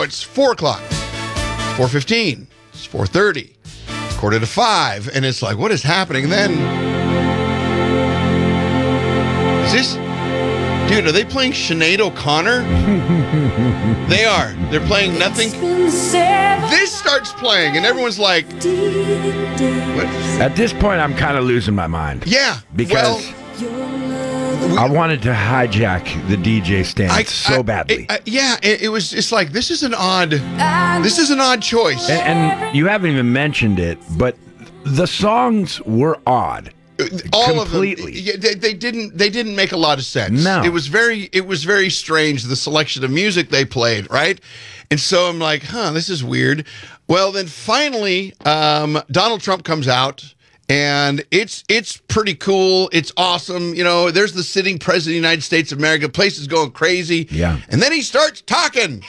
it's 4 o'clock, 4:15, it's 4:30, 4:45, and it's like, what is happening? And then, is this, dude, are they playing Sinead O'Connor? They are. They're playing Nothing. This starts playing, and everyone's like, what? At this point, I'm kind of losing my mind. Yeah. Because I wanted to hijack the DJ stand so badly. It's like, this is an odd choice. And you haven't even mentioned it, but the songs were odd. All completely. of them. They didn't make a lot of sense. No. It was very strange, the selection of music they played, right? And so I'm like, this is weird. Well, then finally, Donald Trump comes out, and it's pretty cool. It's awesome. You know, there's the sitting president of the United States of America. The place is going crazy. Yeah. And then he starts talking.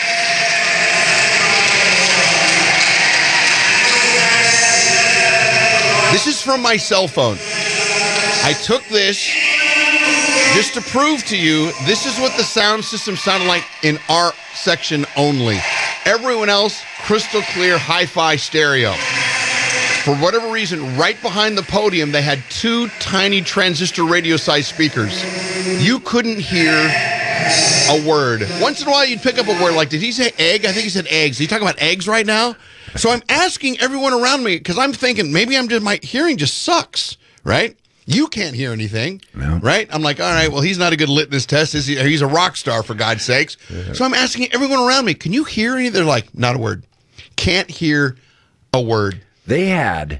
This is from my cell phone. I took this just to prove to you this is what the sound system sounded like in our section only. Everyone else, crystal clear hi-fi stereo. For whatever reason, right behind the podium, they had 2 tiny transistor radio-sized speakers. You couldn't hear a word. Once in a while, you'd pick up a word like, did he say egg? I think he said eggs. Are you talking about eggs right now? So I'm asking everyone around me, because I'm thinking maybe my hearing just sucks, right? You can't hear anything, right? I'm like, all right, well, he's not a good litmus test. He's a rock star, for God's sakes. Yeah. So I'm asking everyone around me, can you hear anything? They're like, not a word. Can't hear a word. They had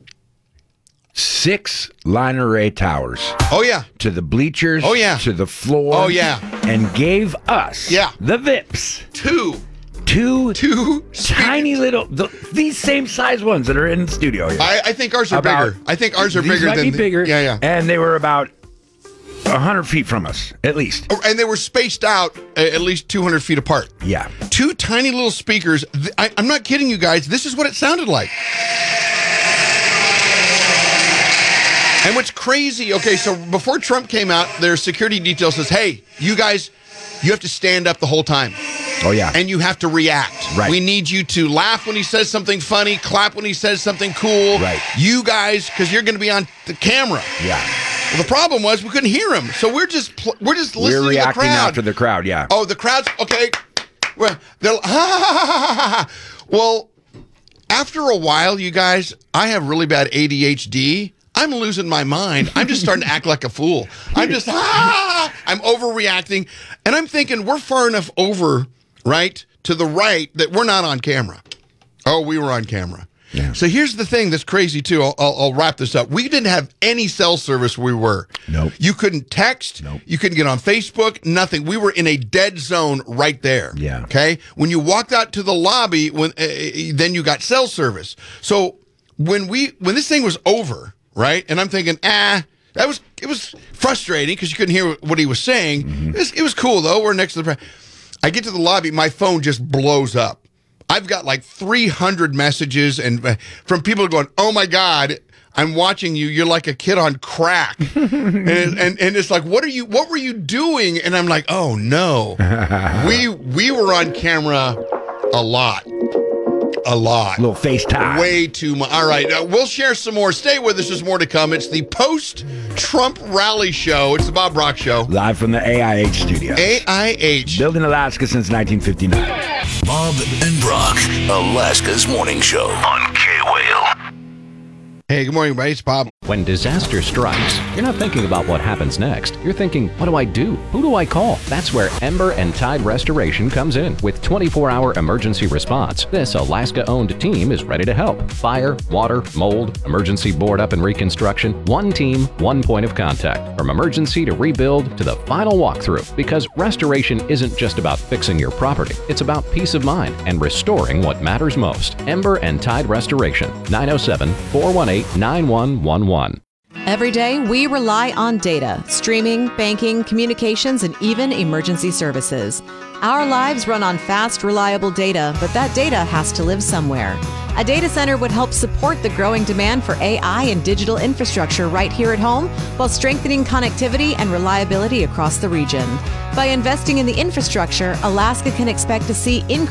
6 line array towers. Oh, yeah. To the bleachers. Oh, yeah. To the floor. Oh, yeah. And gave us, the VIPs, two tiny little, these same size ones that are in the studio here. I think ours are bigger. I think ours are bigger might than... be bigger. Yeah. And they were about 100 feet from us, at least. And they were spaced out at least 200 feet apart. Yeah. 2 tiny little speakers. I'm not kidding you guys. This is what it sounded like. And what's crazy, okay, so before Trump came out, their security detail says, hey, you guys, you have to stand up the whole time. Oh, yeah. And you have to react. Right. We need you to laugh when he says something funny, clap when he says something cool. Right. You guys, because you're going to be on the camera. Yeah. Well, the problem was we couldn't hear him, so we're just listening to the crowd. We're reacting after the crowd, yeah. Oh, the crowd's, okay. Well, they're Well, after a while, you guys, I have really bad ADHD. I'm losing my mind. I'm just starting to act like a fool. I'm just, I'm overreacting. And I'm thinking we're far enough over, right, to the right that we're not on camera. Oh, we were on camera. Yeah. So here's the thing that's crazy, too. I'll wrap this up. We didn't have any cell service where we were. Nope. You couldn't text. Nope. You couldn't get on Facebook. Nothing. We were in a dead zone right there. Yeah. Okay? When you walked out to the lobby, then you got cell service. So when this thing was over, right, and I'm thinking, it was frustrating because you couldn't hear what he was saying. Mm-hmm. It was cool, though. We're next to the... I get to the lobby, my phone just blows up. I've got like 300 messages and from people going, oh my God, I'm watching you. You're like a kid on crack. and it's like, what were you doing? And I'm like, oh no. we were on camera a lot. A lot. A little FaceTime. Way too much. All right. We'll share some more. Stay with us. There's more to come. It's the post-Trump rally show. It's the Bob Brock Show. Live from the AIH studio. AIH. Built in Alaska since 1959. Bob and Brock, Alaska's morning show on K-Whale. Hey, good morning, everybody. It's Bob. When disaster strikes, you're not thinking about what happens next. You're thinking, what do I do? Who do I call? That's where Ember and Tide Restoration comes in. With 24-hour emergency response, this Alaska-owned team is ready to help. Fire, water, mold, emergency board up and reconstruction. One team, one point of contact. From emergency to rebuild to the final walkthrough. Because restoration isn't just about fixing your property. It's about peace of mind and restoring what matters most. Ember and Tide Restoration. 907-418-9111. Every day, we rely on data, streaming, banking, communications, and even emergency services. Our lives run on fast, reliable data, but that data has to live somewhere. A data center would help support the growing demand for AI and digital infrastructure right here at home, while strengthening connectivity and reliability across the region. By investing in the infrastructure, Alaska can expect to see increased